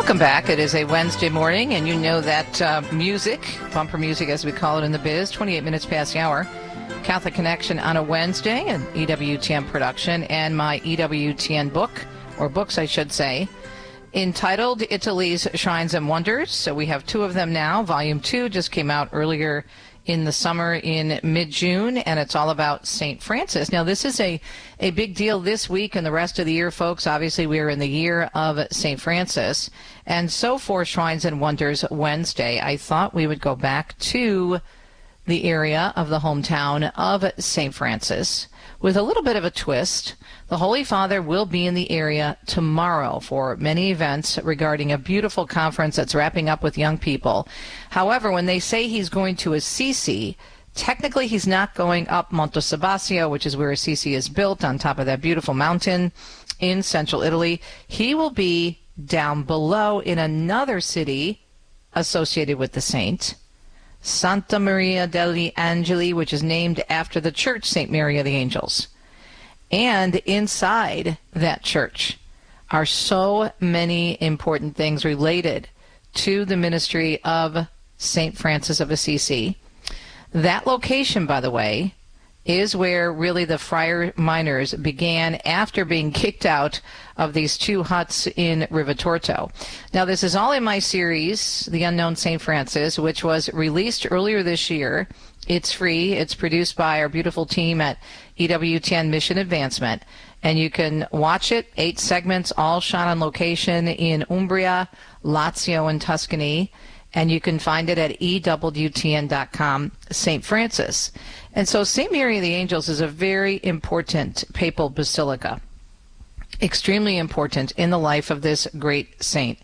Welcome back. It is a Wednesday morning, and you know that music, bumper music as we call it in the biz, 28 minutes past the hour. Catholic Connection on a Wednesday, an EWTN production, and my EWTN book, or books I should say, entitled Italy's Shrines and Wonders. So we have two of them now. Volume 2 just came out earlier in the summer in mid-June, and it's all about St. Francis. Now, this is a big deal this week and the rest of the year, folks. Obviously, we are in the year of St. Francis. And so for Shrines and Wonders Wednesday, I thought we would go back to the area of the hometown of St. Francis with a little bit of a twist. The Holy Father will be in the area tomorrow for many events regarding a beautiful conference that's wrapping up with young people. However, when they say he's going to Assisi, technically he's not going up Monte Sabasio, which is where Assisi is built, on top of that beautiful mountain in central Italy. He will be down below in another city associated with the saint, Santa Maria degli Angeli, which is named after the church St. Mary of the Angels. And inside that church are so many important things related to the ministry of St. Francis of Assisi. That location, by the way, is where really the friar miners began after being kicked out of these two huts in Rivetorto. Now, this is all in my series, The Unknown St. Francis, which was released earlier this year. It's free. It's produced by our beautiful team at EWTN Mission Advancement. And you can watch it, 8 segments, all shot on location in Umbria, Lazio, and Tuscany. And you can find it at EWTN.com, St. Francis. And so St. Mary of the Angels is a very important papal basilica, extremely important in the life of this great saint.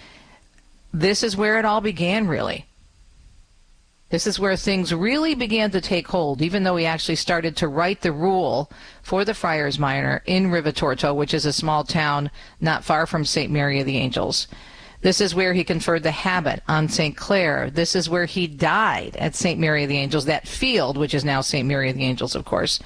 This is where it all began, really. This is where things really began to take hold, even though he actually started to write the rule for the Friars Minor in Rivetorto, which is a small town not far from St. Mary of the Angels. This is where he conferred the habit on St. Clare. This is where he died at St. Mary of the Angels, that field, which is now St. Mary of the Angels, of course.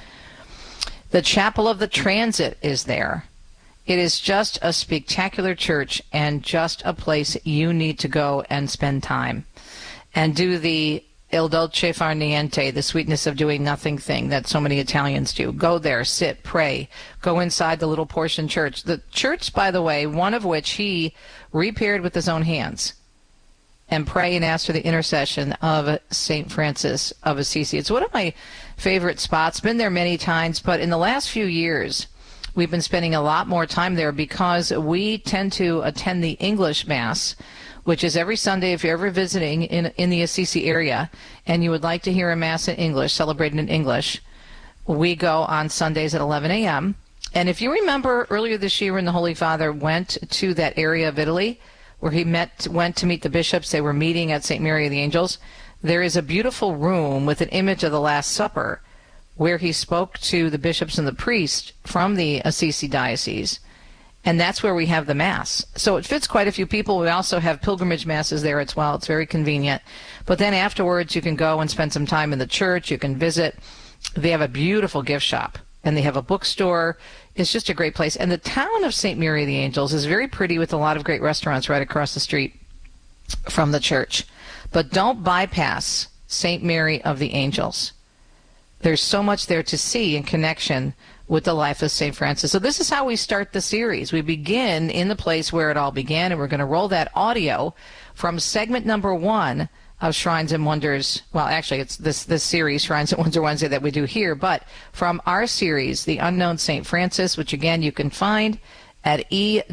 The Chapel of the Transit is there. It is just a spectacular church and just a place you need to go and spend time and do the il dolce far niente, the sweetness of doing nothing thing that so many Italians do. Go there, sit, pray, go inside the little portion church. The church, by the way, one of which he repaired with his own hands, and pray and ask for the intercession of St. Francis of Assisi. It's one of my favorite spots. Been there many times, but in the last few years, we've been spending a lot more time there because we tend to attend the English Mass, which is every Sunday. If you're ever visiting in the Assisi area and you would like to hear a Mass in English, celebrated in English, we go on Sundays at 11 a.m. And if you remember earlier this year when the Holy Father went to that area of Italy where he went to meet the bishops, they were meeting at St. Mary of the Angels, there is a beautiful room with an image of the Last Supper where he spoke to the bishops and the priests from the Assisi diocese. And that's where we have the Mass. So it fits quite a few people. We also have pilgrimage Masses there as well. It's very convenient. But then afterwards, you can go and spend some time in the church. You can visit. They have a beautiful gift shop, and they have a bookstore. It's just a great place. And the town of St. Mary of the Angels is very pretty with a lot of great restaurants right across the street from the church. But don't bypass St. Mary of the Angels. There's so much there to see in connection with the life of St. Francis. So this is how we start the series. We begin in the place where it all began, and we're going to roll that audio from segment number 1 of Shrines and Wonders. Well, actually, it's this series, Shrines and Wonders Wednesday, that we do here, but from our series, The Unknown St. Francis, which, again, you can find at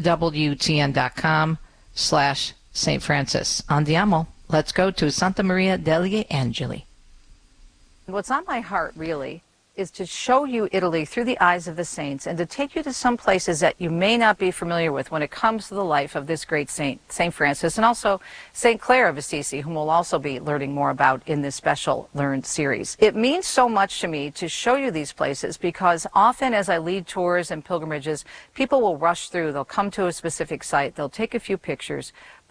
EWTN.com/St. Francis. Andiamo. Let's go to Santa Maria degli Angeli. What's on my heart, really, is to show you Italy through the eyes of the saints and to take you to some places that you may not be familiar with when it comes to the life of this great saint, St. Francis, and also St. Clare of Assisi, whom we'll also be learning more about in this special Learn series. It means so much to me to show you these places because often as I lead tours and pilgrimages, people will rush through. They'll come to a specific site. They'll take a few pictures.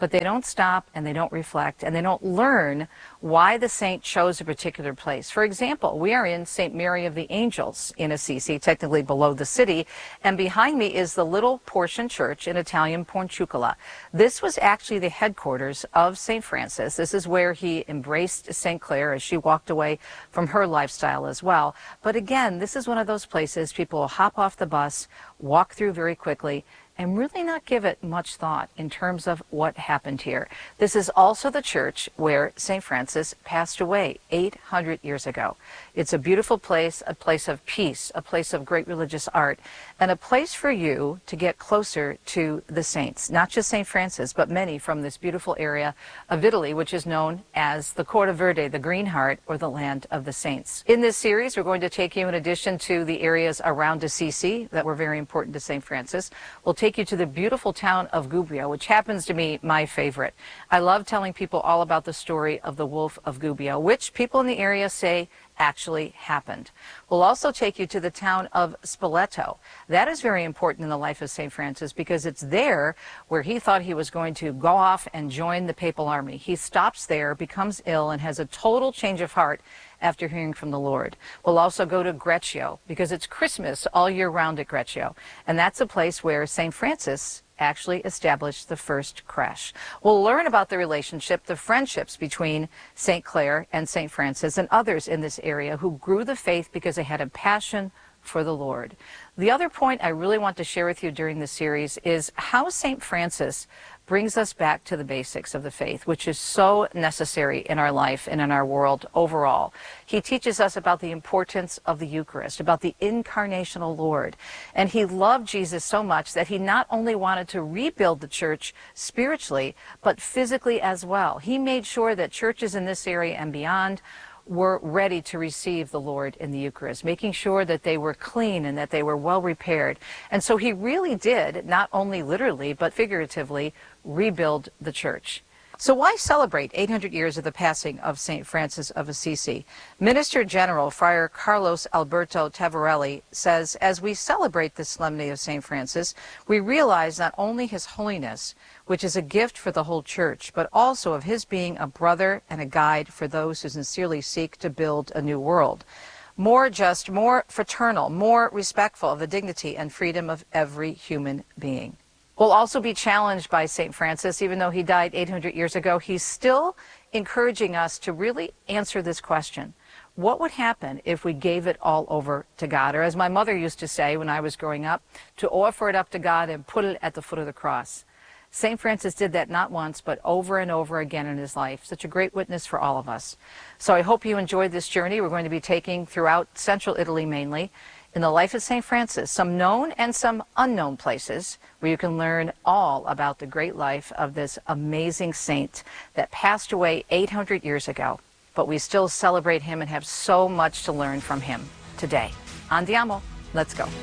but they don't stop and they don't reflect and they don't learn why the saint chose a particular place. For example, we are in St. Mary of the Angels in Assisi, technically below the city, and behind me is the little portion church, in Italian Porciuncula. This was actually the headquarters of St. Francis. This is where he embraced St. Clare as she walked away from her lifestyle as well. But again, this is one of those places people will hop off the bus, walk through very quickly, and really not give it much thought in terms of what happened here. This is also the church where St. Francis passed away 800 years ago. It's a beautiful place, a place of peace, a place of great religious art, and a place for you to get closer to the saints. Not just St. Francis, but many from this beautiful area of Italy, which is known as the Costa Verde, the Green Heart, or the Land of the Saints. In this series, we're going to take you, in addition to the areas around Assisi that were very important to St. Francis, we'll take you to the beautiful town of Gubbio, which happens to be my favorite. I love telling people all about the story of the Wolf of Gubbio, which people in the area say actually happened. We'll also take you to the town of Spoleto. That is very important in the life of St. Francis because it's there where he thought he was going to go off and join the papal army. He stops there, becomes ill, and has a total change of heart after hearing from the Lord. We'll also go to Greccio because it's Christmas all year round at Greccio, and that's a place where St. Francis actually established the first creche. We'll learn about the relationship, the friendships between St. Clare and St. Francis and others in this area who grew the faith because they had a passion for the Lord. The other point I really want to share with you during this series is how St. Francis brings us back to the basics of the faith, which is so necessary in our life and in our world overall. He teaches us about the importance of the Eucharist, about the incarnational Lord. And he loved Jesus so much that he not only wanted to rebuild the church spiritually, but physically as well. He made sure that churches in this area and beyond were ready to receive the Lord in the Eucharist, making sure that they were clean and that they were well repaired. And so he really did, not only literally, but figuratively, rebuild the church. So why celebrate 800 years of the passing of St. Francis of Assisi? Minister General Friar Carlos Alberto Tavarelli says, as we celebrate the solemnity of St. Francis, we realize not only his holiness, which is a gift for the whole church, but also of his being a brother and a guide for those who sincerely seek to build a new world. More just, more fraternal, more respectful of the dignity and freedom of every human being. We'll also be challenged by St. Francis. Even though he died 800 years ago, he's still encouraging us to really answer this question. What would happen if we gave it all over to God? Or as my mother used to say when I was growing up, to offer it up to God and put it at the foot of the cross. St. Francis did that not once, but over and over again in his life. Such a great witness for all of us. So I hope you enjoyed this journey we're going to be taking throughout central Italy mainly, in the life of St. Francis, some known and some unknown places where you can learn all about the great life of this amazing saint that passed away 800 years ago. But we still celebrate him and have so much to learn from him today. Andiamo. Let's go.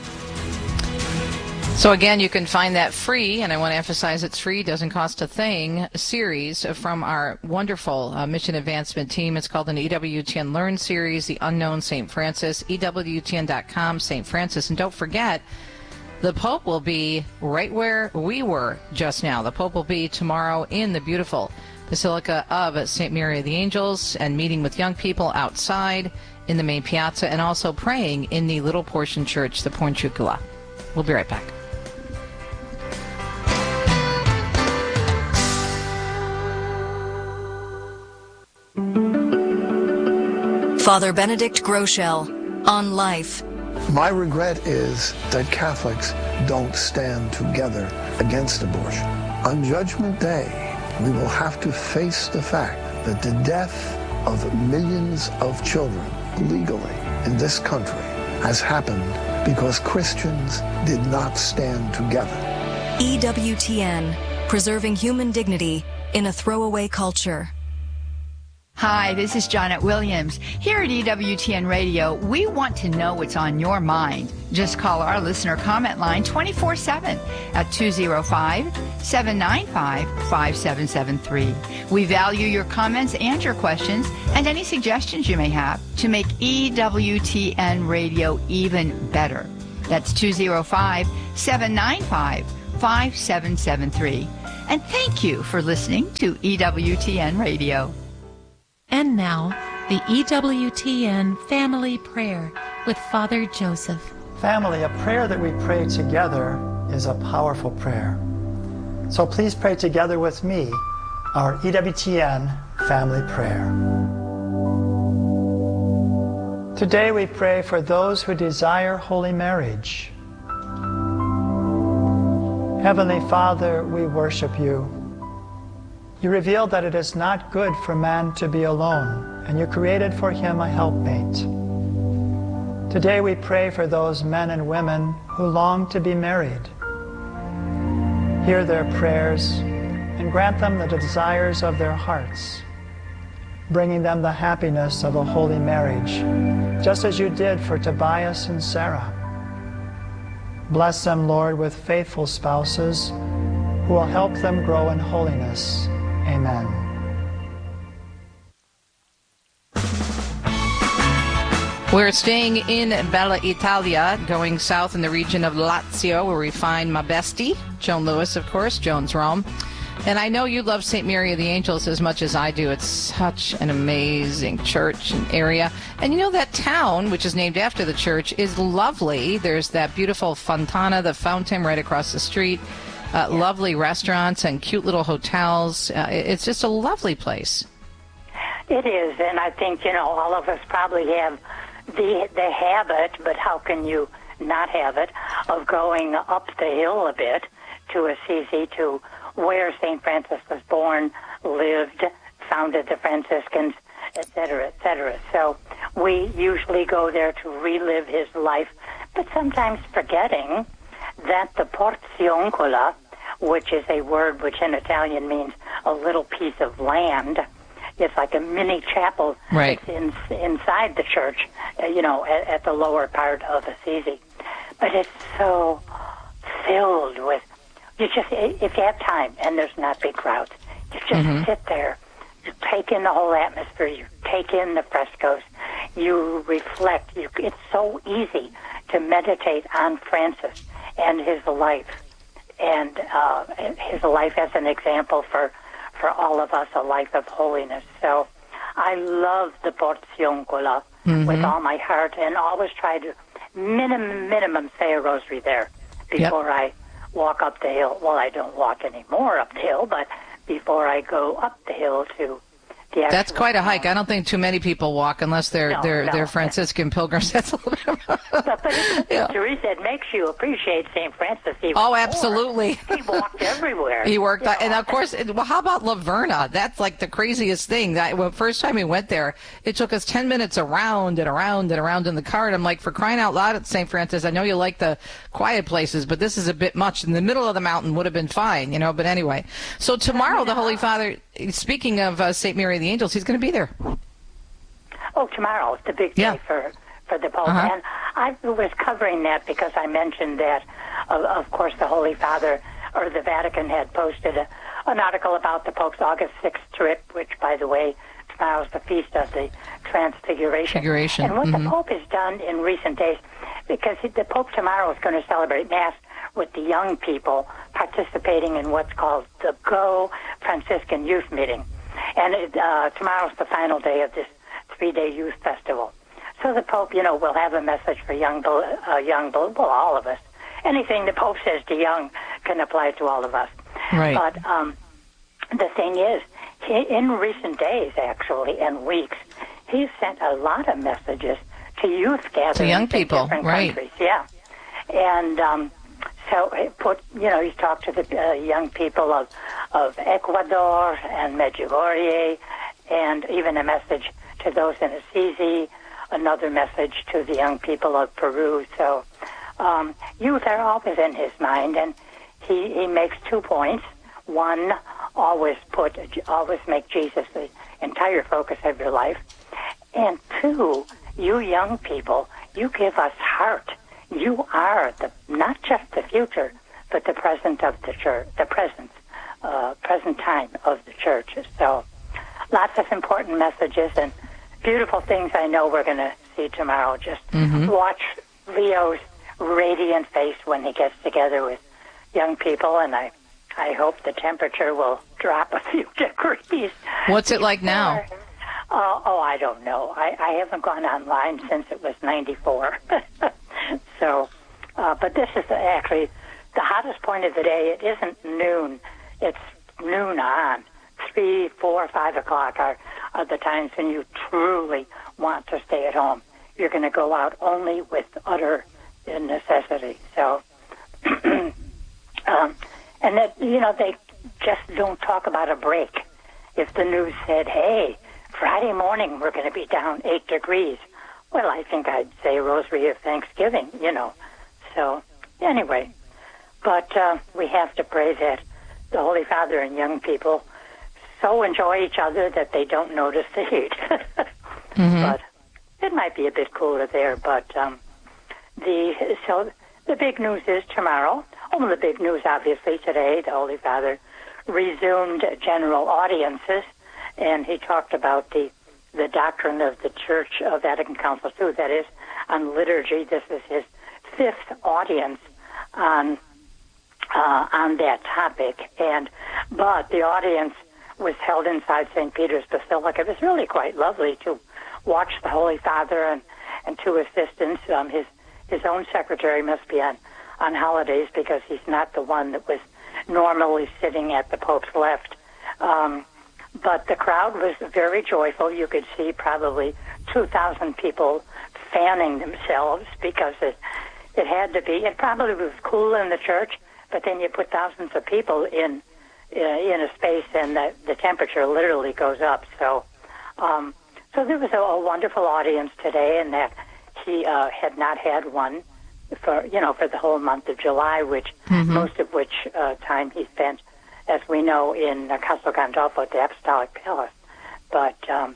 So again, you can find that free, and I want to emphasize it's free, doesn't cost a thing, series from our wonderful mission advancement team. It's called an EWTN Learn series, The Unknown St. Francis, EWTN.com, St. Francis. And don't forget, the Pope will be right where we were just now. The Pope will be tomorrow in the beautiful Basilica of St. Mary of the Angels and meeting with young people outside in the main piazza and also praying in the little portion church, the Porciuncula. We'll be right back. Father Benedict Groeschel on life. My regret is that Catholics don't stand together against abortion. On Judgment Day, we will have to face the fact that the death of millions of children legally in this country has happened because Christians did not stand together. EWTN, preserving human dignity in a throwaway culture. Hi, this is Janet Williams. Here at EWTN Radio, we want to know what's on your mind. Just call our listener comment line 24/7 at 205-795-5773. We value your comments and your questions and any suggestions you may have to make EWTN Radio even better. That's 205-795-5773. And thank you for listening to EWTN Radio. And now, the EWTN Family Prayer with Father Joseph. Family, a prayer that we pray together is a powerful prayer. So please pray together with me our EWTN Family Prayer. Today we pray for those who desire holy marriage. Heavenly Father, we worship you. You revealed that it is not good for man to be alone, and you created for him a helpmate. Today we pray for those men and women who long to be married. Hear their prayers and grant them the desires of their hearts, bringing them the happiness of a holy marriage, just as you did for Tobias and Sarah. Bless them, Lord, with faithful spouses who will help them grow in holiness. Amen. We're staying in Bella Italia, going south in the region of Lazio, where we find my bestie, Joan Lewis, of course, Joan's Rome. And I know you love St. Mary of the Angels as much as I do. It's such an amazing church and area. And you know that town, which is named after the church, is lovely. There's that beautiful Fontana, the fountain right across the street. Lovely restaurants and cute little hotels. It's just a lovely place. It is, and I think, all of us probably have the habit, but how can you not have it, of going up the hill a bit to Assisi, to where St. Francis was born, lived, founded the Franciscans, etc., etc. So we usually go there to relive his life, but sometimes forgetting that the Porziuncola, which is a word which in Italian means a little piece of land, it's like a mini chapel right. That's inside the church, at the lower part of Assisi. But it's so filled with, if you have time and there's not big crowds, you just sit there, you take in the whole atmosphere, you take in the frescoes, you reflect. It's so easy to meditate on Francis and his life, and his life as an example for all of us, a life of holiness. So I love the Porziuncola with all my heart, and always try to minimum say a rosary there before I walk up the hill. Well, I don't walk anymore up the hill, but before I go up the hill to the actual That's quite a hike. I don't think too many people walk unless they're Franciscan pilgrims. That's a little bit but Teresa, it makes you appreciate St. Francis even Oh, more. absolutely. He walked everywhere. He worked, and of course, well, how about Laverna? That's like the craziest thing. First time we went there, it took us 10 minutes around and around and around in the car. And I'm like, for crying out loud at St. Francis, I know you like the quiet places, but this is a bit much. In the middle of the mountain would have been fine, But anyway, so tomorrow, the Holy Father, speaking of St. Mary of the Angels, he's going to be there. Oh, tomorrow is the big day for the Pope. And I was covering that because I mentioned that, of course, the Holy Father, or the Vatican, had posted an article about the Pope's August 6th trip, which, by the way, tomorrow is the feast of the Transfiguration. And what the Pope has done in recent days, because the Pope tomorrow is going to celebrate Mass with the young people participating in what's called the Go Franciscan Youth Meeting. And tomorrow's the final day of this 3-day youth festival. So the Pope, will have a message for all of us. Anything the Pope says to young can apply to all of us. Right. But the thing is, in recent days, actually, and weeks, he's sent a lot of messages to youth gatherings to young people, in different right? countries. Yeah, and so he's talked to the young people of Ecuador and Medjugorje, and even a message to those in Assisi, another message to the young people of Peru. So youth are always in his mind, and he makes 2 points. One, always make Jesus the entire focus of your life. And 2, you young people, you give us heart. You are not just the future, but the present of the church, the present time of the church. So lots of important messages and beautiful things I know we're going to see tomorrow. Just watch Leo's radiant face when he gets together with young people, and I I hope the temperature will drop a few degrees. What's it like now? I don't know. I haven't gone online since it was 94. So, but this is actually the hottest point of the day. It isn't noon. It's noon on. 3, 4, 5 o'clock are the times when you truly want to stay at home. You're going to go out only with utter necessity. So, and that, they just don't talk about a break. If the news said, hey, Friday morning we're going to be down 8 degrees, well, I think I'd say Rosary of Thanksgiving, So, anyway, but we have to pray that the Holy Father and young people so enjoy each other that they don't notice the heat. But it might be a bit cooler there. But the big news is tomorrow. The big news, obviously, today, the Holy Father resumed general audiences, and he talked about the doctrine of the Church of Vatican Council II, that is, on liturgy. This is his 5th audience on that topic. But the audience was held inside St. Peter's Basilica. It was really quite lovely to watch the Holy Father and 2 assistants. His own secretary must be on holidays because he's not the one that was normally sitting at the Pope's left. But the crowd was very joyful. You could see probably 2,000 people fanning themselves because it had to be. It probably was cool in the church, but then you put thousands of people in a space, and the temperature literally goes up. So there was a wonderful audience today, and that he had not had one for the whole month of July, which most of which time he spent, as we know, in Castel Gandolfo, the Apostolic Palace. But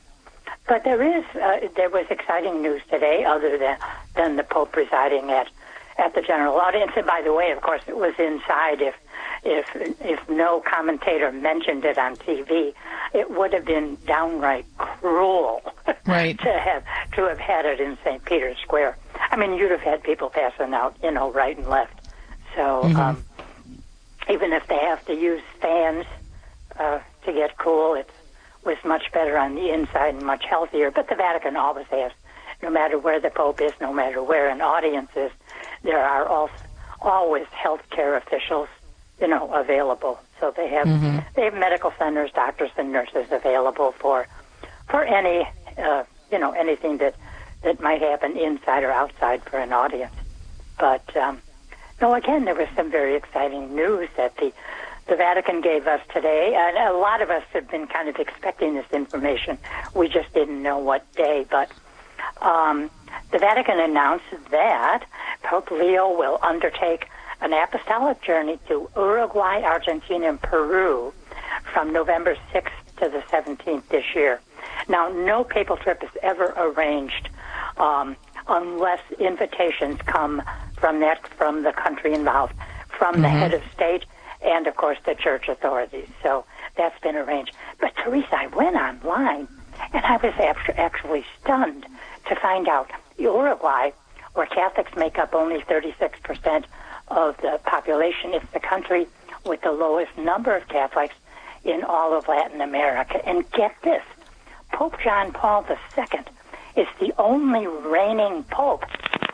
there was exciting news today, other than the Pope presiding at the general audience. And by the way, of course, it was inside. If no commentator mentioned it on TV, it would have been downright cruel, right, to have had it in St. Peter's Square. I mean, you'd have had people passing out, right and left. So even if they have to use fans to get cool, it was much better on the inside and much healthier. But the Vatican always has, no matter where the Pope is, no matter where an audience is, there are always healthcare officials, available. So they have medical centers, doctors and nurses available for any anything that might happen inside or outside for an audience. But again, there was some very exciting news that the Vatican gave us today, and a lot of us have been kind of expecting this information. We just didn't know what day, but the Vatican announced that Pope Leo will undertake an apostolic journey to Uruguay, Argentina, and Peru from November 6th to the 17th this year. Now, no papal trip is ever arranged unless invitations come from the country involved, from the head of state, and, of course, the church authorities. So that's been arranged. But, Teresa, I went online, and I was actually stunned to find out Uruguay, where Catholics make up only 36% of the population, is the country with the lowest number of Catholics in all of Latin America. And get this, Pope John Paul II is the only reigning pope.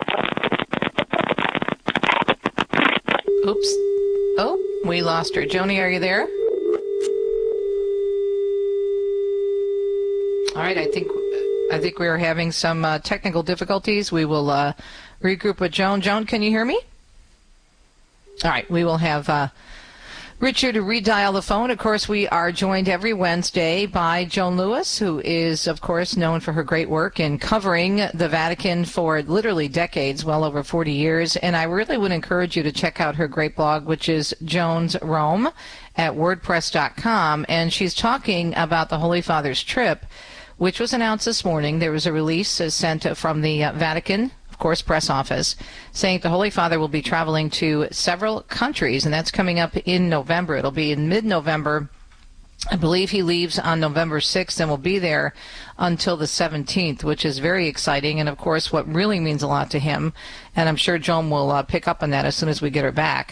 Oops. Oh, we lost her. Joni, are you there? All right, I think we are having some technical difficulties. We will regroup with Joan. Joan, can you hear me? All right, we will have Richard redial the phone. Of course, we are joined every Wednesday by Joan Lewis, who is, of course, known for her great work in covering the Vatican for literally decades, well over 40 years. And I really would encourage you to check out her great blog, which is Joan's Rome at WordPress.com. And she's talking about the Holy Father's trip, which was announced this morning. There was a release sent from the Vatican, of course, press office, saying the Holy Father will be traveling to several countries, and that's coming up in November. It'll be in mid-November. I believe he leaves on November 6th and will be there until the 17th, which is very exciting. And, of course, what really means a lot to him, and I'm sure Joan will pick up on that as soon as we get her back,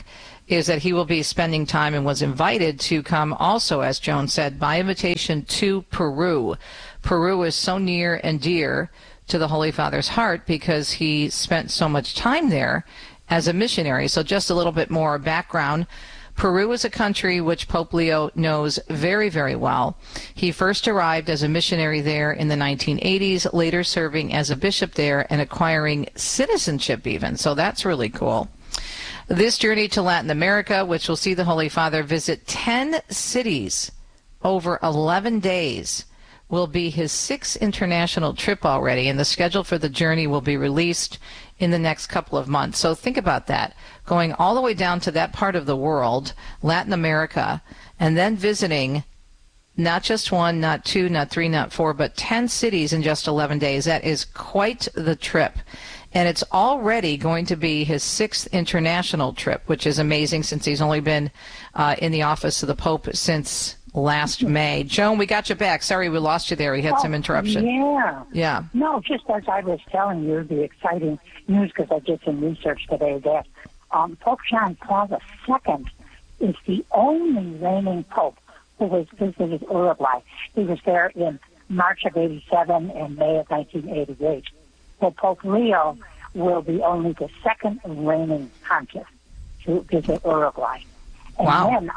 is that he will be spending time and was invited to come also, as Joan said, by invitation to Peru. Peru is so near and dear to the Holy Father's heart because he spent so much time there as a missionary. So just a little bit more background. Peru is a country which Pope Leo knows very, very well. He first arrived as a missionary there in the 1980s, later serving as a bishop there and acquiring citizenship even. So that's really cool. This journey to Latin America, which will see the Holy Father visit 10 cities over 11 days, will be his 6th international trip already, and the schedule for the journey will be released in the next couple of months. So think about that, going all the way down to that part of the world, Latin America, and then visiting not just 1, not 2, not 3, not 4, but 10 cities in just 11 days. That is quite the trip. And it's already going to be his 6th international trip, which is amazing since he's only been in the office of the Pope since last May. Joan, we got you back. Sorry we lost you there. We had some interruption. Yeah. No, just as I was telling you, the exciting news, because I did some research today, that Pope John Paul II is the only reigning Pope who has visited Uruguay. He was there in March of 87 and May of 1988. So Pope Leo will be only the 2nd reigning pontiff to visit Uruguay. And then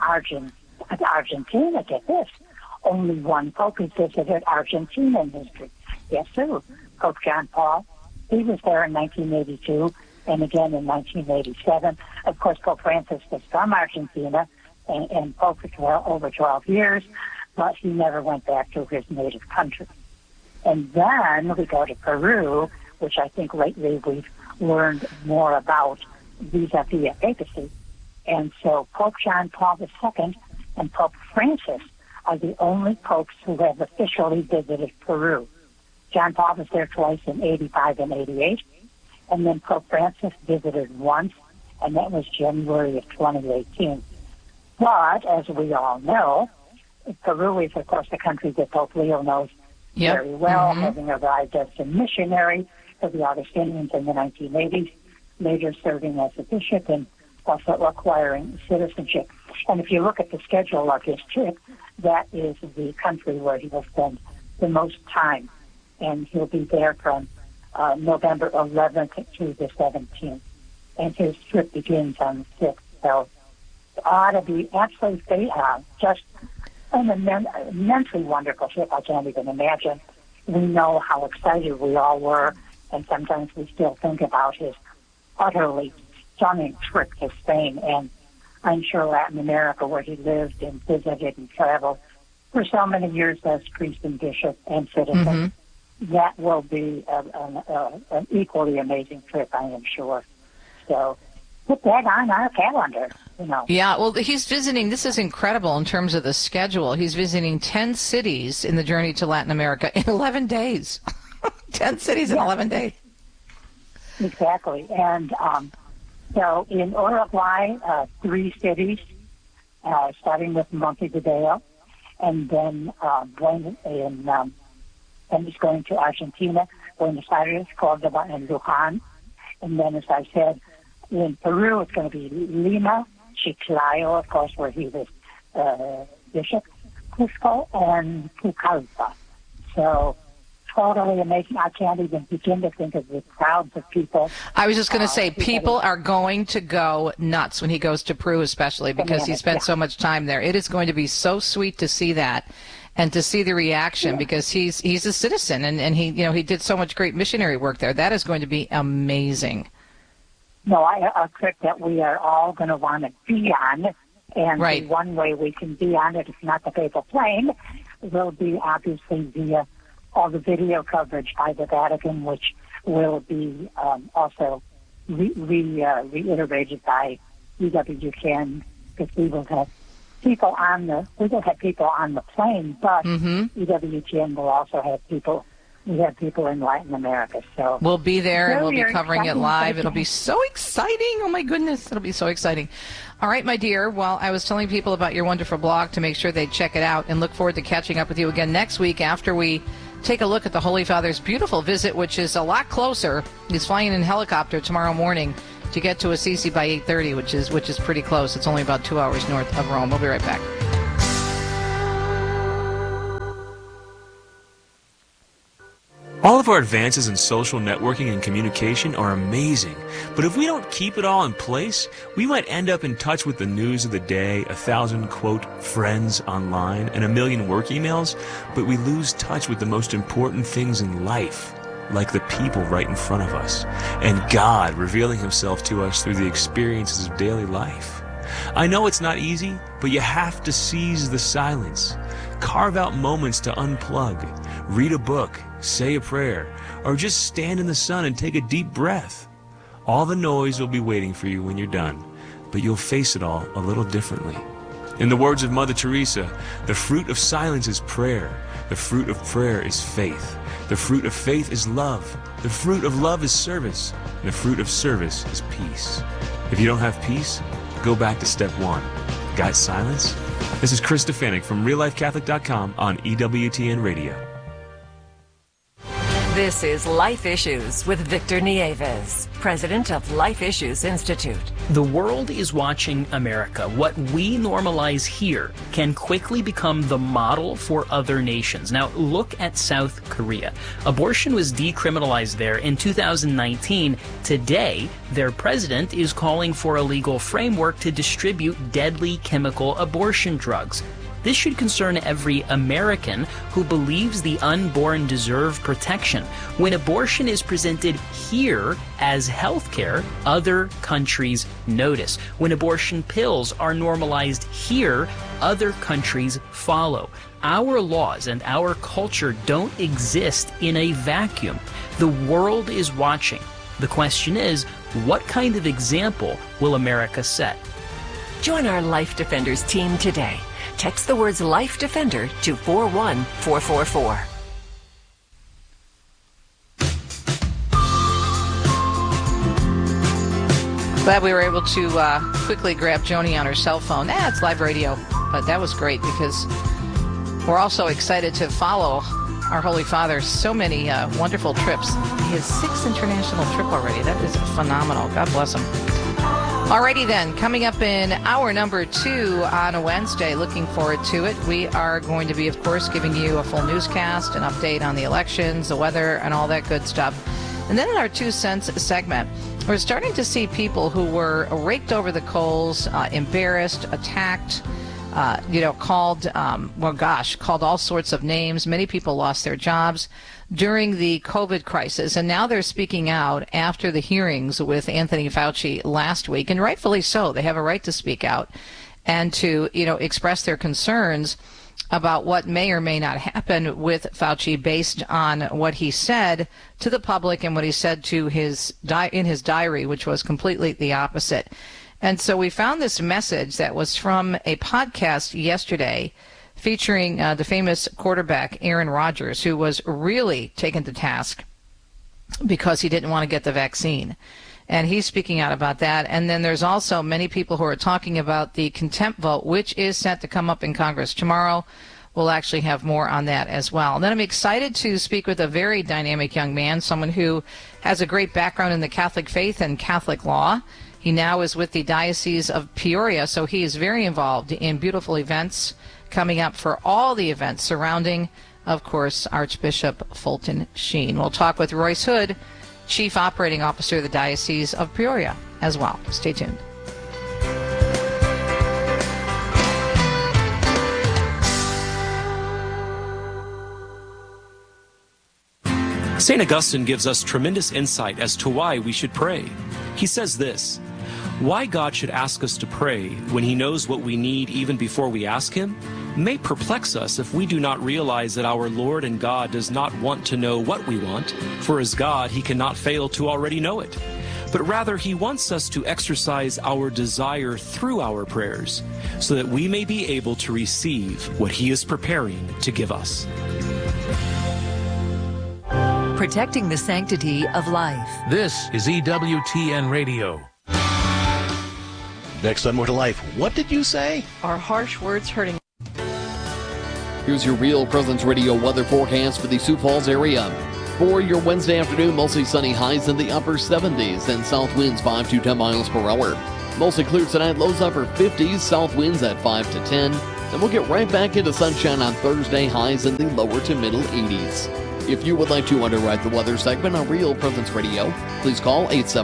Argentina, get this, only one Pope has visited Argentina in history. Yes, sir. Pope John Paul, he was there in 1982 and again in 1987. Of course, Pope Francis was from Argentina and Pope for over 12 years, but he never went back to his native country. And then we go to Peru, which I think lately we've learned more about vis-a-vis papacy. And so Pope John Paul II and Pope Francis are the only popes who have officially visited Peru. John Paul was there twice in 85 and 88, and then Pope Francis visited once, and that was January of 2018. But, as we all know, Peru is, of course, the country that Pope Leo knows very well, having arrived as a missionary for the Augustinians in the 1980s, later serving as a bishop and also acquiring citizenship. And if you look at the schedule of his trip, that is the country where he will spend the most time. And he'll be there from November 11th to the 17th. And his trip begins on the 6th. So it ought to be absolutely just an immensely wonderful trip. I can't even imagine. We know how excited we all were, and sometimes we still think about his utterly stunning trip to Spain and I'm sure Latin America, where he lived and visited and traveled for so many years as priest and bishop and citizen. That will be an equally amazing trip, I am sure. So put that on our calendar, you know. Yeah, well, he's visiting, this is incredible in terms of the schedule. He's visiting 10 cities in the journey to Latin America in 11 days. 10 cities in 11 days. Exactly. And so in Uruguay, 3 cities, starting with Montevideo, and then then he's going to Argentina, Buenos Aires, Cordoba, and Luján. And then, as I said, in Peru, it's going to be Lima, Chiclayo, of course, where he was bishop, Cusco, and Pucallpa. So totally amazing. I can't even begin to think of the crowds of people. I was just going to say, people are going to go nuts when he goes to Peru, especially because he spent so much time there. It is going to be so sweet to see that and to see the reaction because he's a citizen and he did so much great missionary work there. That is going to be amazing. No, a trip that we are all going to want to be on, and the one way we can be on it, if not the papal plane, will be obviously via all the video coverage by the Vatican, which will be also reiterated by EWTN, because we will have people on the plane, but EWTN will also have people. We have people in Latin America, so we'll be there and we'll be covering it live. It'll be so exciting! Oh my goodness, it'll be so exciting. All right, my dear. Well, I was telling people about your wonderful blog to make sure they check it out, and look forward to catching up with you again next week after we take a look at the Holy Father's beautiful visit, which is a lot closer. He's flying in helicopter tomorrow morning to get to Assisi by 8:30, which is pretty close. It's only about 2 hours north of Rome. We'll be right back. All of our advances in social networking and communication are amazing, but if we don't keep it all in place, we might end up in touch with the news of the day, 1,000, quote, friends online, and 1 million work emails, but we lose touch with the most important things in life, like the people right in front of us, and God revealing Himself to us through the experiences of daily life. I know it's not easy, but you have to seize the silence. Carve out moments to unplug. Read a book, say a prayer, or just stand in the sun and take a deep breath. All the noise will be waiting for you when you're done, but you'll face it all a little differently. In the words of Mother Teresa, the fruit of silence is prayer. The fruit of prayer is faith. The fruit of faith is love. The fruit of love is service. And the fruit of service is peace. If you don't have peace, go back to step 1. Got silence? This is Chris Stefanik from RealLifeCatholic.com on EWTN Radio. This is Life Issues with Victor Nieves, president of Life Issues Institute. The world is watching America. What we normalize here can quickly become the model for other nations. Now, look at South Korea. Abortion was decriminalized there in 2019. Today, their president is calling for a legal framework to distribute deadly chemical abortion drugs. This should concern every American who believes the unborn deserve protection. When abortion is presented here as health care, other countries notice. When abortion pills are normalized here, other countries follow. Our laws and our culture don't exist in a vacuum. The world is watching. The question is, what kind of example will America set? Join our Life Defenders team today. Text the words Life Defender to 41444. Glad we were able to quickly grab Joni on her cell phone. It's live radio, but that was great because we're also excited to follow our Holy Father. So many wonderful trips. His 6th international trip already. That is phenomenal. God bless him. Alrighty then, coming up in hour number 2 on a Wednesday, looking forward to it. We are going to be, of course, giving you a full newscast, an update on the elections, the weather, and all that good stuff. And then in our 2 cents segment, we're starting to see people who were raked over the coals, embarrassed, attacked, called all sorts of names. Many people lost their jobs during the COVID crisis, and now they're speaking out after the hearings with Anthony Fauci last week, and rightfully so. They have a right to speak out and to, express their concerns about what may or may not happen with Fauci based on what he said to the public and what he said to in his diary, which was completely the opposite. And so we found this message that was from a podcast yesterday featuring the famous quarterback Aaron Rodgers, who was really taken to task because he didn't want to get the vaccine. And he's speaking out about that. And then there's also many people who are talking about the contempt vote, which is set to come up in Congress tomorrow. We'll actually have more on that as well. And then I'm excited to speak with a very dynamic young man, someone who has a great background in the Catholic faith and Catholic law. He now is with the Diocese of Peoria, so he is very involved in beautiful events coming up for all the events surrounding, of course, Archbishop Fulton Sheen. We'll talk with Royce Hood, Chief Operating Officer of the Diocese of Peoria, as well. Stay tuned. St. Augustine gives us tremendous insight as to why we should pray. He says this: why God should ask us to pray when He knows what we need even before we ask Him may perplex us if we do not realize that our Lord and God does not want to know what we want, for as God He cannot fail to already know it. But rather He wants us to exercise our desire through our prayers so that we may be able to receive what He is preparing to give us. Protecting the sanctity of life. This is EWTN Radio. Next on More to Life, what did you say? Are harsh words hurting? Here's your Real Presence Radio weather forecast for the Sioux Falls area. For your Wednesday afternoon, mostly sunny, highs in the upper 70s and south winds 5 to 10 miles per hour. Mostly clear tonight, lows upper 50s, south winds at 5 to 10. And we'll get right back into sunshine on Thursday, highs in the lower to middle 80s. If you would like to underwrite the weather segment on Real Presence Radio, please call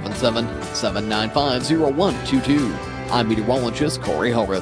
877-795-0122. I'm meteorologist Corey Horvath.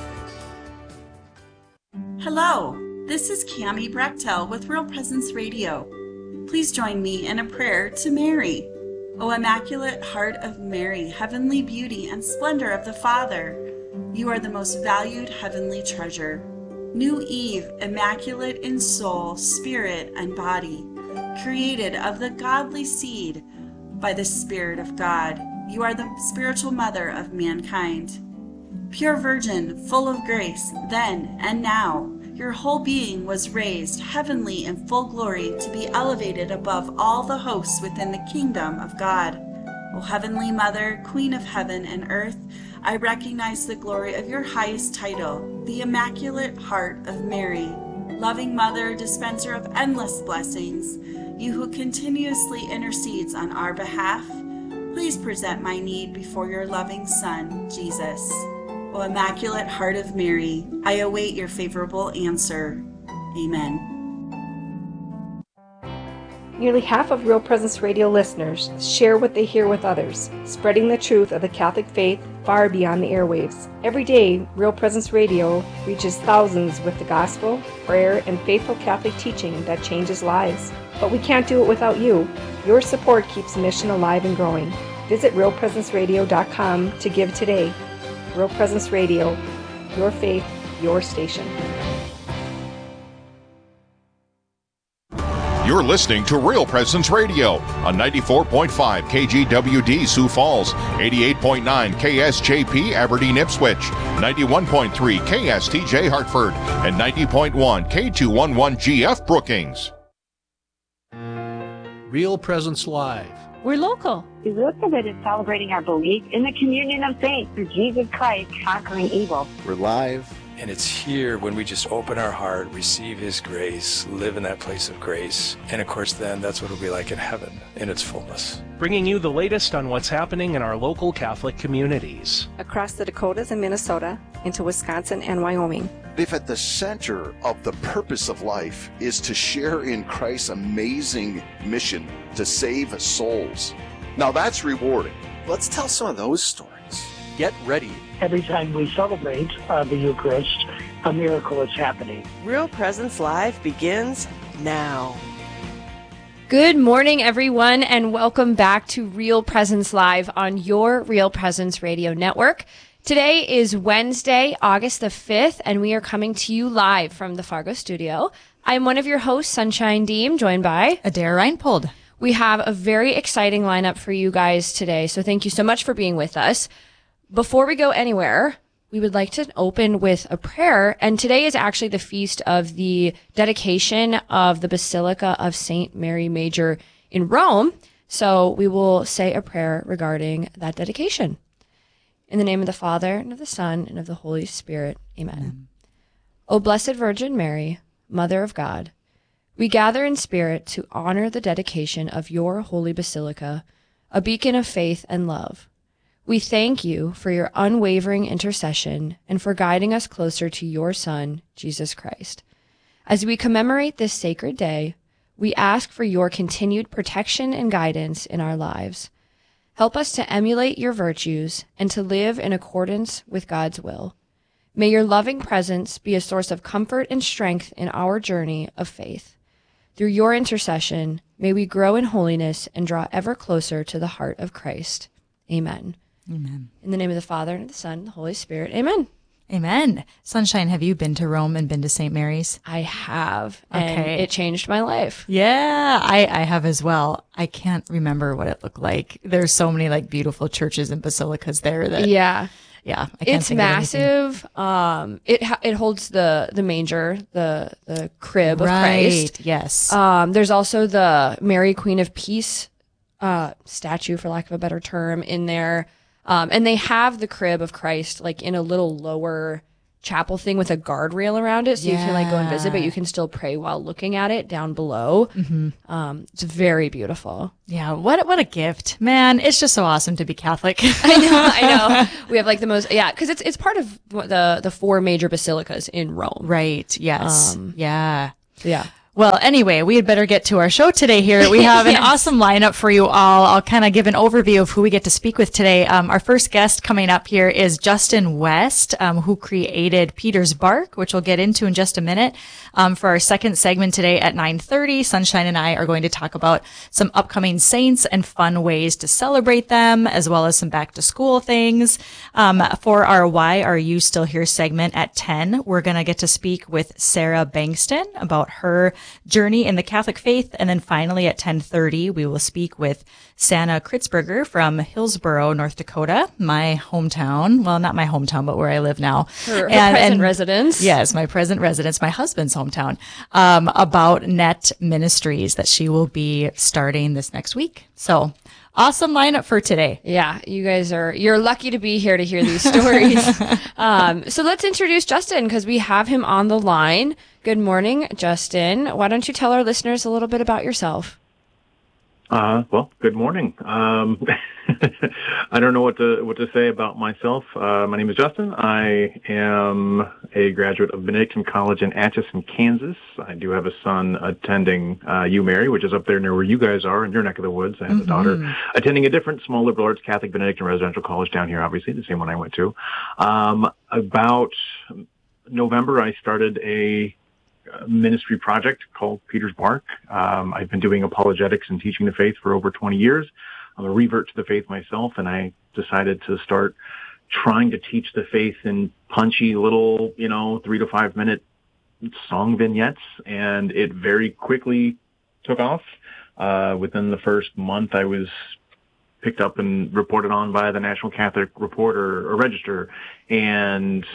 Hello, this is Cammie Brechtel with Real Presence Radio. Please join me in a prayer to Mary. O Immaculate Heart of Mary, heavenly beauty and splendor of the Father, you are the most valued heavenly treasure. New Eve, immaculate in soul, spirit, and body, created of the godly seed by the Spirit of God. You are the spiritual mother of mankind. Pure Virgin, full of grace, then and now, your whole being was raised heavenly in full glory to be elevated above all the hosts within the kingdom of God. O Heavenly Mother, Queen of heaven and earth, I recognize the glory of your highest title, the Immaculate Heart of Mary. Loving Mother, dispenser of endless blessings, you who continuously intercedes on our behalf, please present my need before your loving Son, Jesus. O Immaculate Heart of Mary, I await your favorable answer. Amen. Nearly half of Real Presence Radio listeners share what they hear with others, spreading the truth of the Catholic faith far beyond the airwaves. Every day, Real Presence Radio reaches thousands with the gospel, prayer, and faithful Catholic teaching that changes lives. But we can't do it without you. Your support keeps the mission alive and growing. Visit realpresenceradio.com to give today. Real Presence Radio, your faith, your station. You're listening to Real Presence Radio on 94.5 KGWD Sioux Falls, 88.9 KSJP Aberdeen Ipswich, 91.3 KSTJ Hartford, and 90.1 K211GF Brookings. Real Presence Live. We're local. We're committed to celebrating our belief in the communion of saints through Jesus Christ conquering evil. We're live. And it's here when we just open our heart, receive His grace, live in that place of grace. And of course, then that's what it'll be like in heaven in its fullness. Bringing you the latest on what's happening in our local Catholic communities. Across the Dakotas and Minnesota, into Wisconsin and Wyoming. If at the center of the purpose of life is to share in Christ's amazing mission to save souls, now that's rewarding. Let's tell some of those stories. Get ready. Every time we celebrate the Eucharist, a miracle is happening. Real Presence Live begins now. Good morning, everyone, and welcome back to Real Presence Live on your Real Presence Radio Network. Today is Wednesday, August the 5th, and we are coming to you live from the Fargo studio. I'm one of your hosts, Sunshine Deem, joined by Adair Reinpold. We have a very exciting lineup for you guys today, so thank you so much for being with us. Before we go anywhere, we would like to open with a prayer, and today is actually the feast of the dedication of the Basilica of St. Mary Major in Rome, so we will say a prayer regarding that dedication. In the name of the Father, and of the Son, and of the Holy Spirit. Amen. O Blessed Virgin Mary, Mother of God, we gather in spirit to honor the dedication of your holy basilica, a beacon of faith and love. We thank you for your unwavering intercession and for guiding us closer to your Son, Jesus Christ. As we commemorate this sacred day, we ask for your continued protection and guidance in our lives. Help us to emulate your virtues and to live in accordance with God's will. May your loving presence be a source of comfort and strength in our journey of faith. Through your intercession, may we grow in holiness and draw ever closer to the heart of Christ. Amen. Amen. In the name of the Father, and of the Son, and the Holy Spirit. Amen. Amen. Sunshine, have you been to Rome and been to St. Mary's? I have. And it changed my life. Yeah, I have as well. I can't remember what it looked like. There's so many like beautiful churches and basilicas there that Yeah, I can't it's think of massive. It holds the manger, the crib of Right, Christ. yes. There's also the Mary Queen of Peace statue, for lack of a better term, in there. And they have the crib of Christ like in a little lower chapel thing with a guardrail around it, so you can like go and visit, but you can still pray while looking at it down below. It's very beautiful. Yeah, what a gift, man! It's just so awesome to be Catholic. I know. We have like the most, because it's part of the 4 major basilicas in Rome. Right. Yes. Yeah. Well, anyway, we had better get to our show today here. We have an awesome lineup for you all. I'll kind of give an overview of who we get to speak with today. Our first guest coming up here is Justin West, who created Peter's Bark, which we'll get into in just a minute. For our second segment today at 9:30, Sunshine and I are going to talk about some upcoming saints and fun ways to celebrate them, as well as some back to school things. For our Why Are You Still Here segment at 10, we're going to get to speak with Sarah Bankston about her journey in the Catholic faith. And then finally at 10:30, we will speak with Sanna Kritzberger from Hillsboro, North Dakota, my hometown. Well, not my hometown, but where I live now. Her present residence. Yes, my present residence, my husband's hometown, about Net Ministries that she will be starting this next week. So awesome lineup for today. Yeah, you guys you're lucky to be here to hear these stories. So let's introduce Justin because we have him on the line. Good morning, Justin. Why don't you tell our listeners a little bit about yourself? Well, good morning. I don't know what to say about myself. My name is Justin. I am a graduate of Benedictine College in Atchison, Kansas. I do have a son attending UMary, which is up there near where you guys are in your neck of the woods. I have a daughter attending a different small liberal arts Catholic Benedictine residential college down here, obviously, the same one I went to. About November, I started a ministry project called Peter's Bark. I've been doing apologetics and teaching the faith for over 20 years. I'm a revert to the faith myself, and I decided to start trying to teach the faith in punchy little, 3 to 5 minute song vignettes, and it very quickly took off. Within the first month, I was picked up and reported on by the National Catholic Reporter or Register, and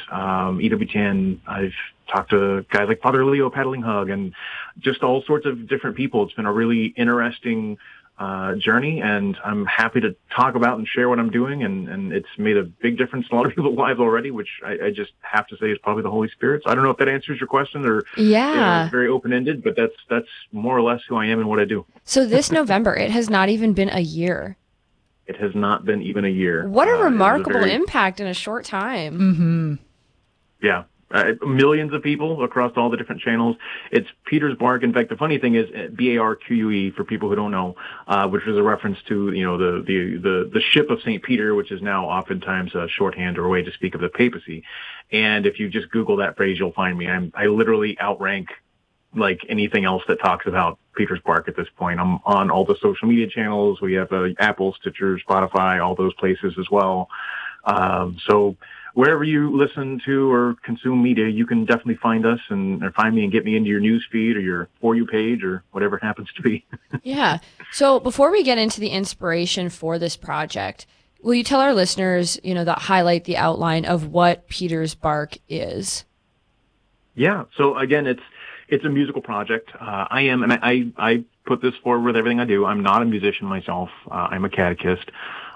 EWTN. I've talked to guys like Father Leo Paddling Hug and just all sorts of different people. It's been a really interesting journey, and I'm happy to talk about and share what I'm doing, and it's made a big difference in a lot of people's lives already, which I just have to say is probably the Holy Spirit. So I don't know if that answers your question or it's very open-ended, but that's more or less who I am and what I do. So this November, it has not even been a year. It has not been even a year. What a remarkable impact in a short time. Yeah. Millions of people across all the different channels. It's Peter's Bark. In fact, the funny thing is BARQUE for people who don't know, which was a reference to, the ship of St. Peter, which is now oftentimes a shorthand or a way to speak of the papacy. And if you just Google that phrase, you'll find me. I literally outrank like anything else that talks about Peter's Bark at this point. I'm on all the social media channels. We have Apple, Stitcher, Spotify, all those places as well. So wherever you listen to or consume media, you can definitely find us or find me and get me into your news feed or your For You page or whatever it happens to be. Yeah. So before we get into the inspiration for this project, will you tell our listeners, that highlight the outline of what Peter's Bark is? Yeah. So again, it's a musical project. I put this forward with everything I do. I'm not a musician myself. I'm a catechist.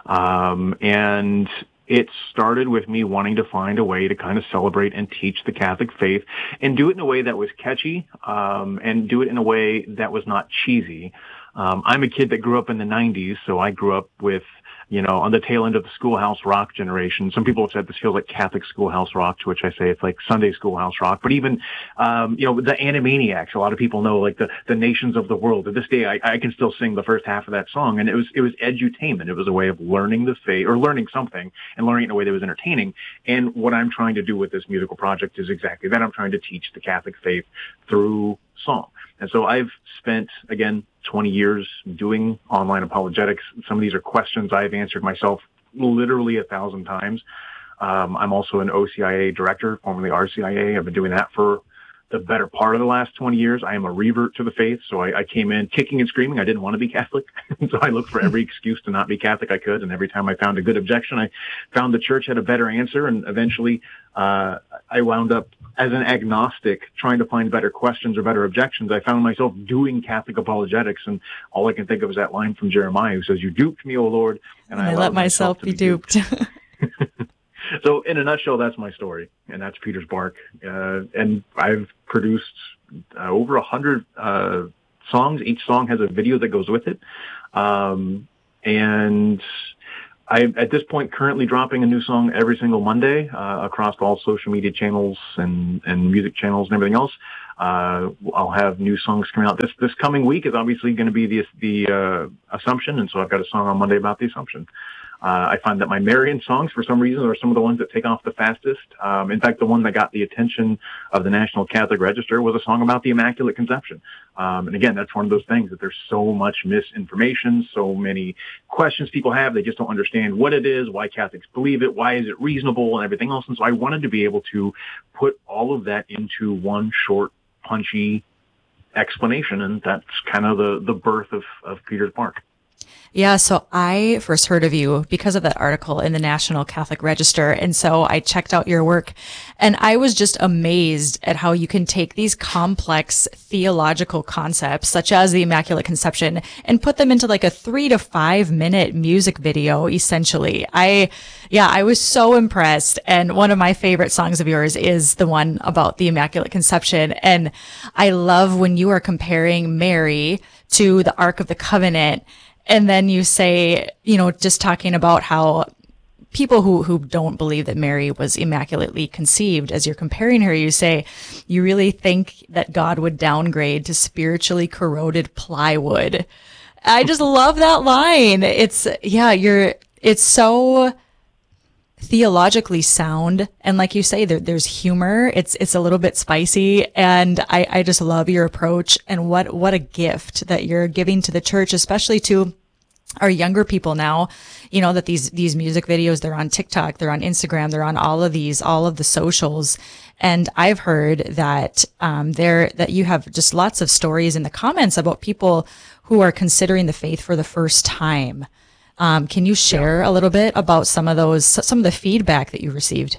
And it started with me wanting to find a way to kind of celebrate and teach the Catholic faith and do it in a way that was catchy, and do it in a way that was not cheesy. I'm a kid that grew up in the 90s, so I grew up with, on the tail end of the Schoolhouse Rock generation. Some people have said this feels like Catholic Schoolhouse Rock, to which I say it's like Sunday Schoolhouse Rock. But even, the Animaniacs, a lot of people know, like the nations of the world. To this day, I can still sing the first half of that song. And it was edutainment. It was a way of learning the faith, or learning something, and learning it in a way that was entertaining. And what I'm trying to do with this musical project is exactly that. I'm trying to teach the Catholic faith through song. And so I've spent, again, 20 years doing online apologetics. Some of these are questions I've answered myself literally 1,000 times. I'm also an OCIA director, formerly RCIA. I've been doing that for the better part of the last 20 years. I am a revert to the faith, so I came in kicking and screaming. I didn't want to be Catholic, so I looked for every excuse to not be Catholic I could, and every time I found a good objection, I found the church had a better answer, and eventually I wound up as an agnostic trying to find better questions or better objections. I found myself doing Catholic apologetics, and all I can think of is that line from Jeremiah who says, "You duped me, O Lord, and I let myself be duped." So in a nutshell, that's my story, and that's Peter's Bark. And I've produced over 100 songs. Each song has a video that goes with it. And I'm at this point currently dropping a new song every single Monday across all social media channels and music channels and everything else. I'll have new songs coming out. This coming week is obviously going to be the Assumption, and so I've got a song on Monday about the Assumption. I find that my Marian songs, for some reason, are some of the ones that take off the fastest. In fact, the one that got the attention of the National Catholic Register was a song about the Immaculate Conception. And again, that's one of those things that there's so much misinformation, so many questions people have. They just don't understand what it is, why Catholics believe it, why is it reasonable, and everything else. And so I wanted to be able to put all of that into one short, punchy explanation, and that's kind of the birth of Peter's Bark. Yeah, so I first heard of you because of that article in the National Catholic Register. And so I checked out your work, and I was just amazed at how you can take these complex theological concepts, such as the Immaculate Conception, and put them into like a 3 to 5 minute music video, essentially. I was so impressed. And one of my favorite songs of yours is the one about the Immaculate Conception. And I love when you are comparing Mary to the Ark of the Covenant. And then you say, just talking about how people who don't believe that Mary was immaculately conceived, as you're comparing her, you say, you really think that God would downgrade to spiritually corroded plywood. I just love that line. It's so theologically sound. And like you say, there's humor. It's a little bit spicy. And I just love your approach, and what a gift that you're giving to the church, especially to our younger people now, that these music videos, they're on TikTok, they're on Instagram, they're on all of the socials. And I've heard that, that you have just lots of stories in the comments about people who are considering the faith for the first time. Can you share a little bit about some of the feedback that you received?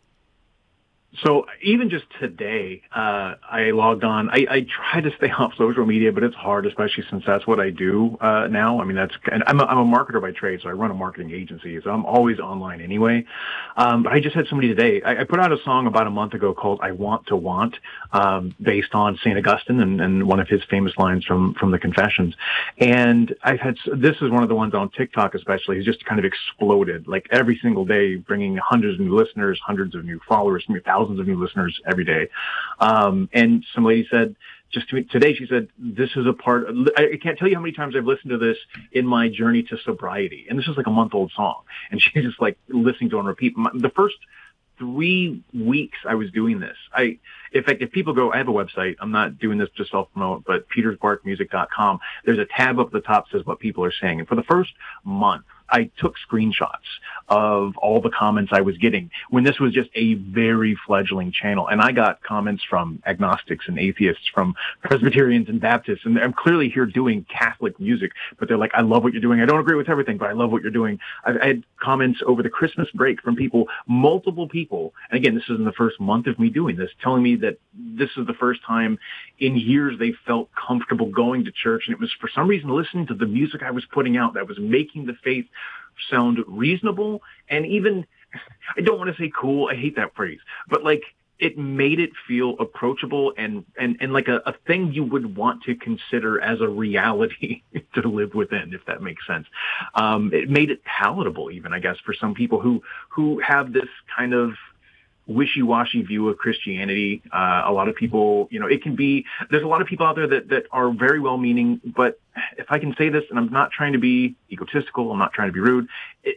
So even just today, I logged on. I try to stay off social media, but it's hard, especially since that's what I do now. I mean, I'm a marketer by trade, so I run a marketing agency, so I'm always online anyway. But I just had somebody today. I put out a song about a month ago called "I Want to Want," based on St. Augustine and one of his famous lines from the Confessions. And this is one of the ones on TikTok, especially, has just kind of exploded. Like every single day, bringing hundreds of new listeners, hundreds of new followers, thousands of new listeners every day. And some lady said, just to me today, she said, this is a part, I can't tell you how many times I've listened to this in my journey to sobriety. And this is like a month-old song. And she's just like listening to it on repeat. The first 3 weeks I was doing this, in fact, if people go, I have a website. I'm not doing this to self-promote, but petersbarkmusic.com. There's a tab up the top that says what people are saying. And for the first month, I took screenshots of all the comments I was getting when this was just a very fledgling channel. And I got comments from agnostics and atheists, from Presbyterians and Baptists. And I'm clearly here doing Catholic music, but they're like, I love what you're doing. I don't agree with everything, but I love what you're doing. I had comments over the Christmas break from multiple people. And again, this is in the first month of me doing this, telling me that this is the first time in years they felt comfortable going to church. And it was for some reason listening to the music I was putting out that was making the faith sound reasonable, and even, I don't want to say cool, I hate that phrase, but like it made it feel approachable and like a thing you would want to consider as a reality to live within, if that makes sense. It made it palatable even, I guess, for some people who have this kind of wishy-washy view of Christianity. A lot of people, there's a lot of people out there that are very well-meaning, but if I can say this, and I'm not trying to be egotistical, I'm not trying to be rude,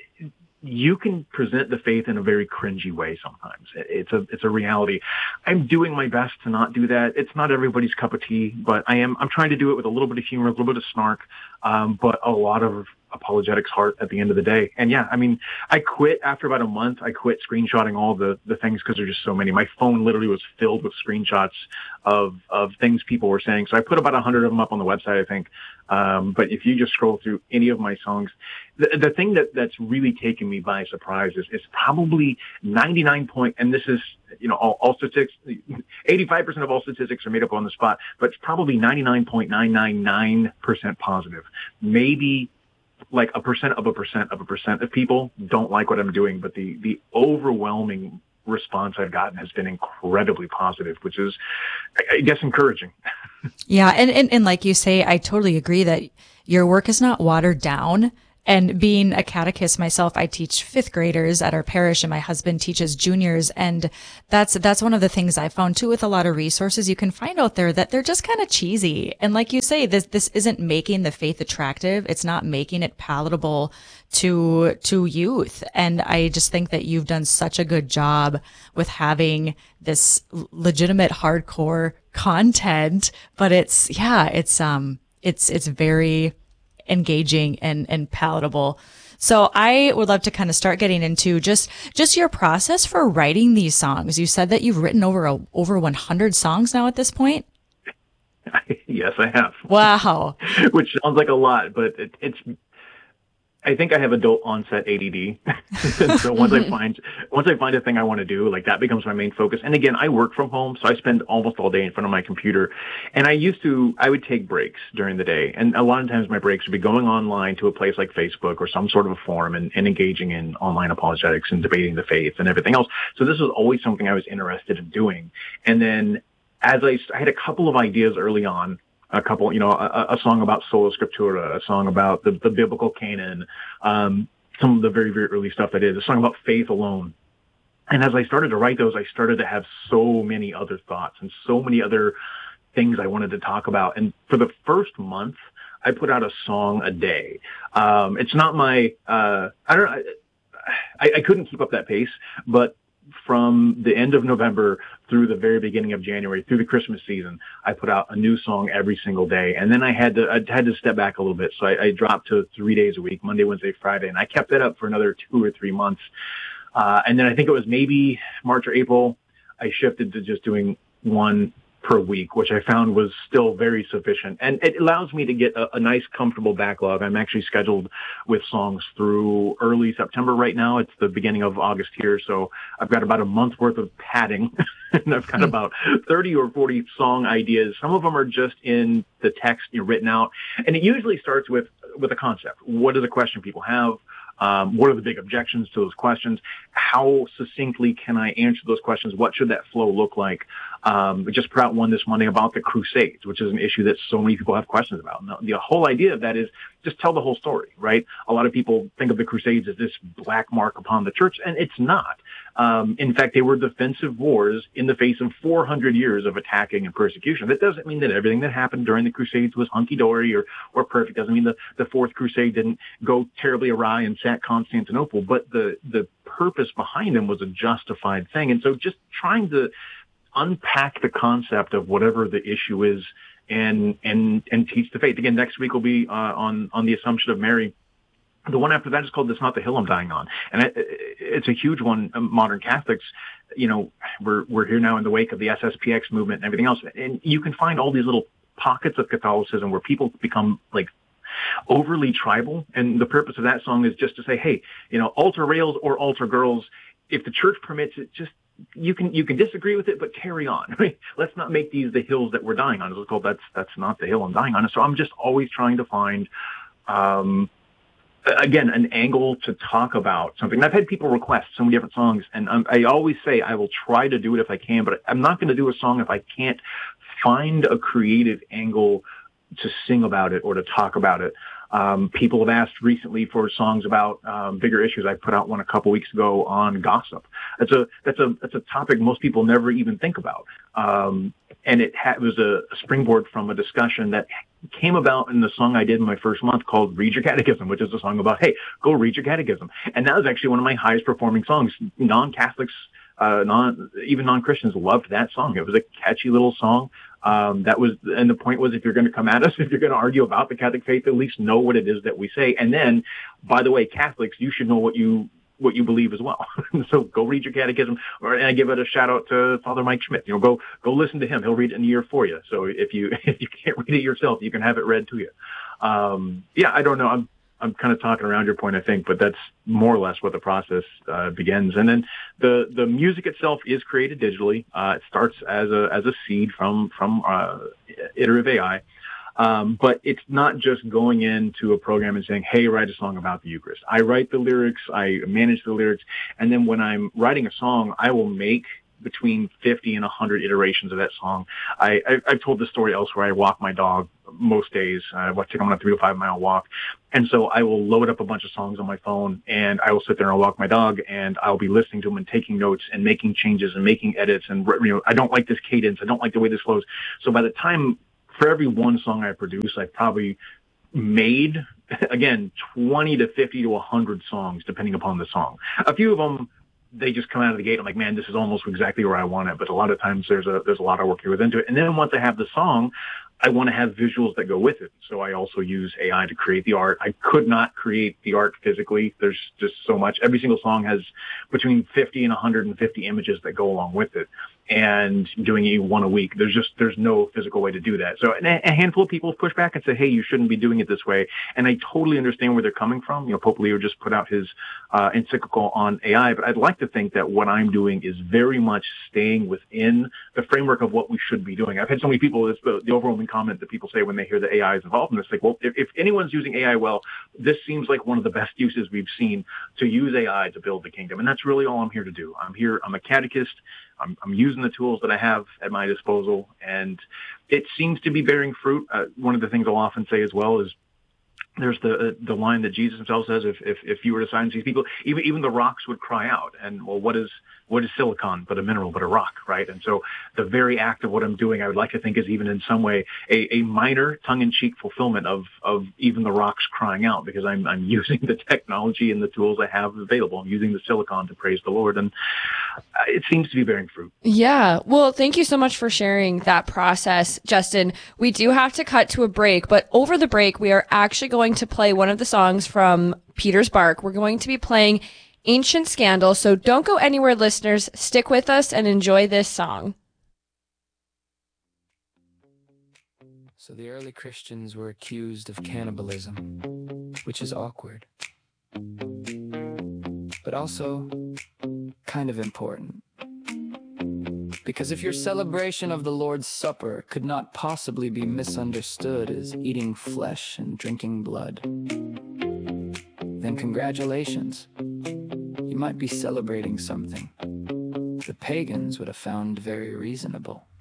you can present the faith in a very cringy way sometimes. It's a reality. I'm doing my best to not do that. It's not everybody's cup of tea, but I'm trying to do it with a little bit of humor, a little bit of snark, but a lot of apologetics heart at the end of the day. And yeah, I mean, I quit after about a month. I quit screenshotting all the things because there's just so many. My phone literally was filled with screenshots of things people were saying. So I put about 100 of them up on the website, I think. But if you just scroll through any of my songs, the thing that's really taken me by surprise is probably 99 and this is, all statistics, 85% of all statistics are made up on the spot, but it's probably 99.999% positive. Maybe like a percent of people don't like what I'm doing, but the overwhelming response I've gotten has been incredibly positive, which is, I guess, encouraging. Yeah. And like you say, I totally agree that your work is not watered down. And being a catechist myself, I teach fifth graders at our parish, and my husband teaches juniors. And that's one of the things I found too with a lot of resources you can find out there, that they're just kind of cheesy. And like you say, this isn't making the faith attractive. It's not making it palatable to youth. And I just think that you've done such a good job with having this legitimate hardcore content, but it's very engaging and palatable. So I would love to kind of start getting into just your process for writing these songs. You said that you've written over 100 songs now at this point. Yes, I have. Wow. Which sounds like a lot, but it's I think I have adult onset ADD. So once I find a thing I want to do, like that becomes my main focus. And again, I work from home, so I spend almost all day in front of my computer. And I would take breaks during the day. And a lot of times my breaks would be going online to a place like Facebook or some sort of a forum and engaging in online apologetics and debating the faith and everything else. So this was always something I was interested in doing. And then as I had a couple of ideas early on, a song about sola scriptura, a song about the biblical canon, some of the very, very early stuff that is, a song about faith alone. And as I started to write those, I started to have so many other thoughts and so many other things I wanted to talk about. And for the first month, I put out a song a day. It's not my, I couldn't keep up that pace, but from the end of November through the very beginning of January, through the Christmas season, I put out a new song every single day. And then I had to step back a little bit. So I dropped to 3 days a week, Monday, Wednesday, Friday. And I kept that up for another 2 or 3 months. And then I think it was maybe March or April, I shifted to just doing one per week, which I found was still very sufficient. And it allows me to get a nice, comfortable backlog. I'm actually scheduled with songs through early September right now. It's the beginning of August here. So I've got about a month worth of padding and I've got about 30 or 40 song ideas. Some of them are just in the text, written out. And it usually starts with a concept. What is the question people have? What are the big objections to those questions? How succinctly can I answer those questions? What should that flow look like? We just put out one this Monday about the Crusades, which is an issue that so many people have questions about. And the whole idea of that is just tell the whole story, right? A lot of people think of the Crusades as this black mark upon the church, and it's not. In fact, they were defensive wars in the face of 400 years of attacking and persecution. That doesn't mean that everything that happened during the Crusades was hunky-dory or perfect. Doesn't mean the Fourth Crusade didn't go terribly awry and sack Constantinople, but the purpose behind them was a justified thing. And so just trying to unpack the concept of whatever the issue is and teach the faith. Again, next week will be on the Assumption of Mary. The one after that is called "It's Not the Hill I'm Dying On," and it's a huge one. Modern Catholics, we're here now in the wake of the SSPX movement and everything else, and you can find all these little pockets of Catholicism where people become like overly tribal. And the purpose of that song is just to say, hey, altar rails or altar girls, if the church permits it, just you can disagree with it, but carry on. Right? Let's not make these the hills that we're dying on. It's called that's not the hill I'm dying on. So I'm just always trying to find, again, an angle to talk about something. And I've had people request so many different songs, and I always say I will try to do it if I can, but I'm not going to do a song if I can't find a creative angle to sing about it or to talk about it. People have asked recently for songs about bigger issues. I put out one a couple weeks ago on gossip. That's a topic most people never even think about. And it was a springboard from a discussion that came about in the song I did in my first month called "Read Your Catechism," which is a song about, hey, go read your catechism. And that was actually one of my highest performing songs. Non-Catholics, even non-Christians loved that song. It was a catchy little song. And the point was, if you're going to come at us, if you're going to argue about the Catholic faith, at least know what it is that we say. And then, by the way, Catholics, you should know what you believe as well. So go read your catechism. And I give it a shout out to Father Mike Schmidt. Go listen to him. He'll read it in a year for you. So if you can't read it yourself, you can have it read to you. I don't know. I'm kind of talking around your point, I think, but that's more or less what the process begins. And then the music itself is created digitally. It starts as a seed from Iterative AI. But it's not just going into a program and saying, hey, write a song about the Eucharist. I write the lyrics, I manage the lyrics, and then when I'm writing a song, I will make between 50 and 100 iterations of that song. I've told this story elsewhere. I walk my dog most days. I take him on a 3 to 5 mile walk. And so I will load up a bunch of songs on my phone, and I will sit there and I'll walk my dog, and I'll be listening to them and taking notes and making changes and making edits. And, I don't like this cadence. I don't like the way this flows. So by the time, for every one song I produce, I've probably made, again, 20 to 50 to 100 songs, depending upon the song. A few of them, they just come out of the gate. I'm like, man, this is almost exactly where I want it. But a lot of times there's a lot of work that goes into it. And then once I have the song, I want to have visuals that go with it. So I also use AI to create the art. I could not create the art physically. There's just so much. Every single song has between 50 and 150 images that go along with it. And doing one a week, there's no physical way to do that. So a handful of people push back and say, hey, you shouldn't be doing it this way. And I totally understand where they're coming from. Pope Leo just put out his encyclical on AI, but I'd like to think that what I'm doing is very much staying within the framework of what we should be doing. I've had so many people, it's the overwhelming comment that people say when they hear that AI is involved in this, like, well, if anyone's using AI well, this seems like one of the best uses we've seen to use AI to build the kingdom. And that's really all I'm here to do. I'm a catechist. I'm using the tools that I have at my disposal, and it seems to be bearing fruit. One of the things I'll often say as well is there's the line that Jesus himself says, if you were to silence these people, even the rocks would cry out. And well, what is silicon but a mineral, but a rock, right? And so the very act of what I'm doing, I would like to think is even in some way a minor tongue-in-cheek fulfillment of even the rocks crying out, because I'm using the technology and the tools I have available. I'm using the silicon to praise the Lord, and it seems to be bearing fruit. Yeah. Well, thank you so much for sharing that process, Justin. We do have to cut to a break, but over the break, we are actually going to play one of the songs from Peter's Bark. We're going to be playing Ancient Scandal, so don't go anywhere, listeners. Stick with us and enjoy this song. So the early Christians were accused of cannibalism, which is awkward, but also kind of important. Because if your celebration of the Lord's Supper could not possibly be misunderstood as eating flesh and drinking blood, then congratulations. You might be celebrating something the pagans would have found very reasonable.